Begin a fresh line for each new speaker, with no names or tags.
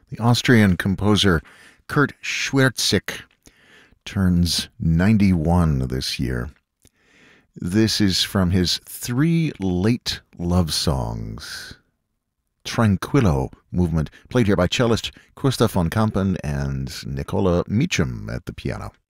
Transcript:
The Austrian composer Kurt Schwertzik turns 91 this year. This is from his three late love songs. Tranquillo movement, played here by cellist Christoph von Kampen and Nicola Meacham at the piano.